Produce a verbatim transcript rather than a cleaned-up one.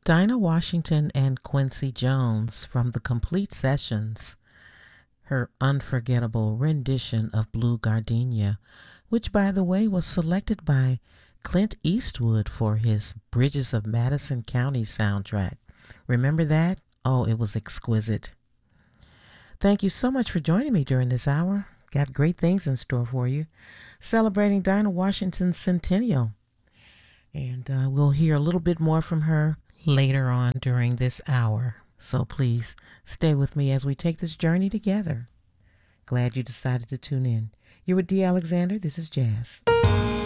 Dinah Washington and Quincy Jones from the Complete Sessions, her unforgettable rendition of Blue Gardenia, which, by the way, was selected by Clint Eastwood for his Bridges of Madison County soundtrack. Remember that? Oh, it was exquisite. Thank you so much for joining me during this hour. Got great things in store for you. Celebrating Dinah Washington's centennial. And uh, we'll hear a little bit more from her later on during this hour. So please stay with me as we take this journey together. Glad you decided to tune in. You're with Dee Alexander. This is Jazz.